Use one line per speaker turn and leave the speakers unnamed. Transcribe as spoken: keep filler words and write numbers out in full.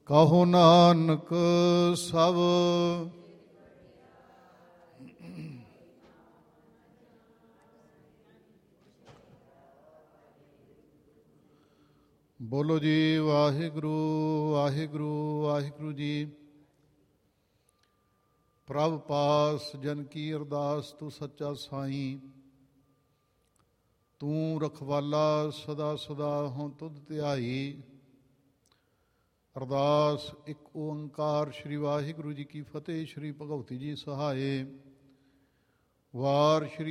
ਕਹੋ ਨਾਨਕ ਸਭ ਬੋਲੋ ਜੀ ਵਾਹਿਗੁਰੂ ਵਾਹਿਗੁਰੂ ਵਾਹਿਗੁਰੂ ਜੀ। ਪ੍ਰਭ ਪਾਸ ਜਨ ਕੀ ਅਰਦਾਸ ਤੂੰ ਸੱਚਾ ਸਾਈਂ, ਤੂੰ ਰਖਵਾਲਾ ਸਦਾ ਸਦਾ ਹੋਂ ਤੁਧ ਧਿਆਈ। ਅਰਦਾਸ ਇੱਕ ਓੰਕਾਰ ਸ਼੍ਰੀ ਵਾਹਿਗੁਰੂ ਜੀ ਕੀ ਫਤਿਹ। ਸ਼੍ਰੀ ਭਗਵਤੀ ਜੀ ਸਹਾਏ। ਵਾਰ ਸ਼੍ਰੀ